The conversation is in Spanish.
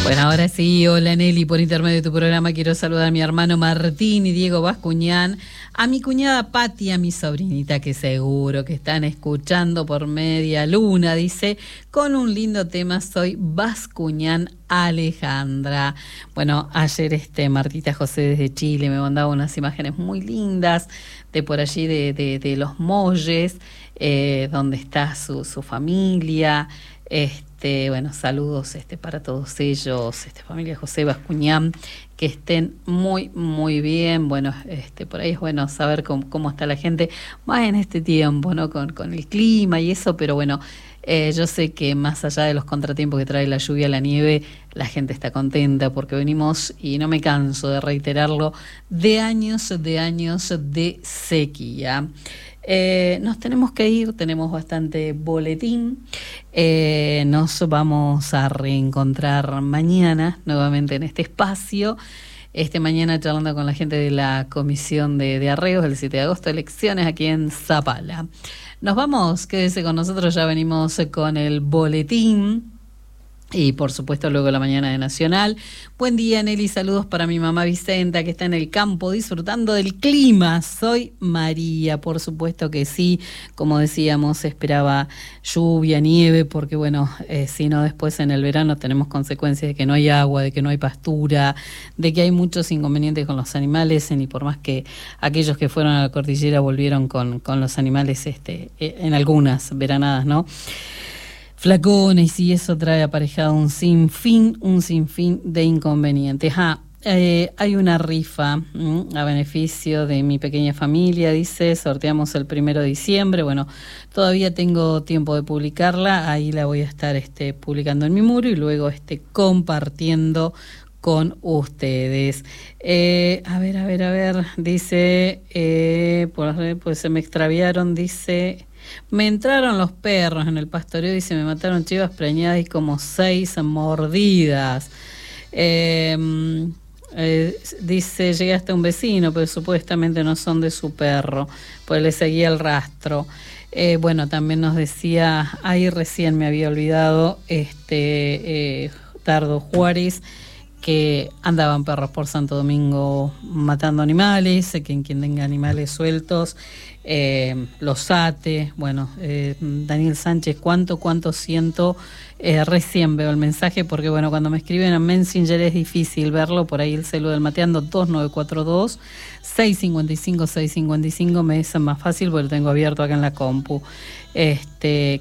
Bueno, ahora sí, hola Nelly, por intermedio de tu programa quiero saludar a mi hermano Martín y Diego Bascuñán, a mi cuñada Pati, a mi sobrinita que seguro que están escuchando por media luna, dice, con un lindo tema, soy Bascuñán Alejandra. Bueno, ayer Martita José desde Chile me mandaba unas imágenes muy lindas de por allí de Los Molles, donde está su familia. Bueno, saludos para todos ellos, familia José Bascuñán, que estén muy, muy bien. Bueno, por ahí es bueno saber cómo está la gente, más en este tiempo, ¿no? Con el clima y eso, pero bueno, yo sé que más allá de los contratiempos que trae la lluvia, la nieve, la gente está contenta porque venimos, y no me canso de reiterarlo, de años de sequía. Nos tenemos que ir, tenemos bastante boletín. Nos vamos a reencontrar mañana nuevamente en este espacio. Mañana charlando con la gente de la Comisión de Arreos el 7 de agosto, elecciones aquí en Zapala. Nos vamos, quédese con nosotros, ya venimos con el boletín. Y por supuesto luego la mañana de Nacional. Buen día Nelly, saludos para mi mamá Vicenta que está en el campo disfrutando del clima. Soy María, por supuesto que sí, como decíamos, esperaba lluvia, nieve, porque bueno, si no después en el verano tenemos consecuencias de que no hay agua, de que no hay pastura, de que hay muchos inconvenientes con los animales, y por más que aquellos que fueron a la cordillera volvieron con los animales en algunas veranadas, ¿no? Flacones, y eso trae aparejado un sinfín de inconvenientes. Hay una rifa a beneficio de mi pequeña familia, dice, sorteamos el 1 de diciembre. Bueno, todavía tengo tiempo de publicarla, ahí la voy a estar publicando en mi muro y luego compartiendo con ustedes. A ver, dice, pues se me extraviaron, dice... Me entraron los perros en el pastoreo, dice, me mataron chivas preñadas y como 6 mordidas. Dice, llegué hasta un vecino, pero supuestamente no son de su perro, pues le seguía el rastro. Bueno, también nos decía, ahí recién me había olvidado, Tardo Juárez, que andaban perros por Santo Domingo matando animales, que quien tenga animales sueltos los ate. Bueno, Daniel Sánchez, cuánto siento, recién veo el mensaje, porque bueno, cuando me escriben a Messenger es difícil verlo, por ahí el celular del Mateando 2942-655-655 me es más fácil porque lo tengo abierto acá en la compu.